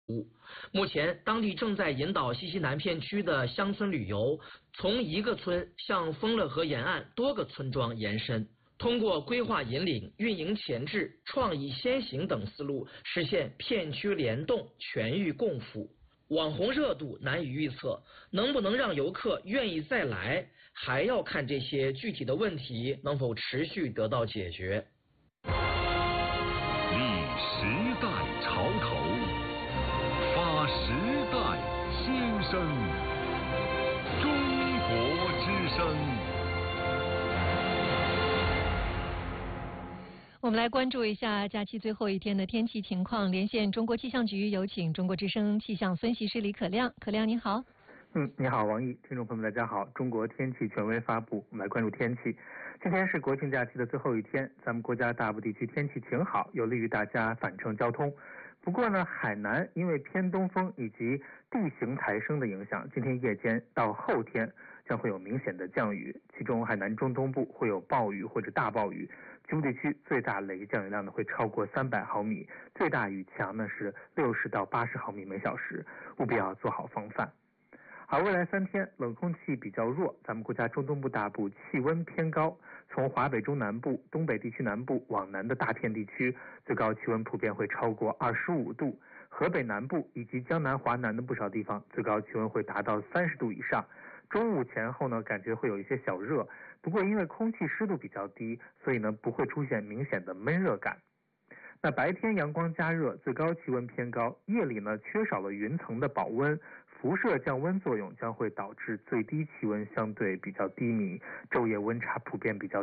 目前，当地正在引导西南片区的乡村旅游，从一个村向丰乐河沿岸多个村庄延伸，通过规划引领、运营前置、创意先行等思路，实现片区联动、全域共辅。网红热度难以预测，能不能让游客愿意再来，还要看这些具体的问题能否持续得到解决。 立时代潮头，发时代新声，中国之声。 我们来关注一下假期最后一天的天气情况，连线中国气象局，有请中国之声气象分析师李可亮。可亮您好。 你好王毅，听众朋友们大家好。中国天气权威发布，我们来关注天气。今天是国庆假期的最后一天，咱们国家大部地区天气晴好，有利于大家返程交通。不过呢，海南因为偏东风以及地形抬升的影响，今天夜间到后天将会有明显的降雨，其中海南中东部会有暴雨或者大暴雨，局部地区最大累计降雨量呢会超过300毫米，最大雨强呢是60到80毫米每小时，务必要做好防范。而未来3天冷空气比较弱，咱们国家中东部大部气温偏高，从华北中南部、东北地区南部往南的大片地区，最高气温普遍会超过25度，河北南部以及江南、华南的不少地方，最高气温会达到30度以上。中午前后呢，感觉会有一些小热，不过因为空气湿度比较低，所以呢不会出现明显的闷热感。那白天阳光加热，最高气温偏高，夜里呢缺少了云层的保温，辐射降温作用将会导致最低气温相对比较低迷，昼夜温差普遍比较